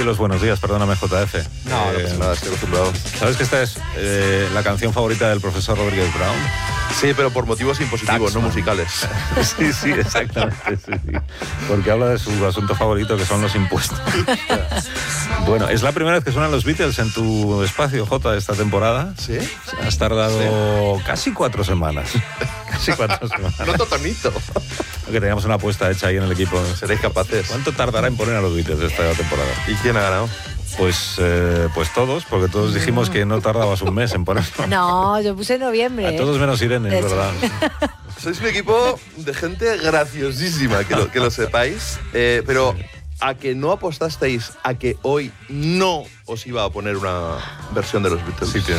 doy los buenos días, perdóname, JF. No pasa nada, estoy acostumbrado. ¿Sabes que esta es la canción favorita del profesor Rodríguez Brown? Sí, pero por motivos impositivos, no musicales. Sí, exactamente. Sí. Porque habla de su asunto favorito, que son los impuestos. Bueno, es la primera vez que suenan los Beatles en tu espacio, Jota, esta temporada. ¿Sí? Has tardado casi 4 semanas. Casi 4 semanas. No totonito. Que teníamos una apuesta hecha ahí en el equipo. ¿Seréis capaces? ¿Cuánto tardará en poner a los Beatles esta temporada? ¿Y quién ha ganado? Pues todos, porque todos dijimos que no tardabas un mes en ponerlo. No, yo puse noviembre. A todos menos Irene, es verdad. Sois un equipo de gente graciosísima, que lo sepáis. Pero a que no apostasteis a que hoy no os iba a poner una versión de los Beatles. Sí, tienes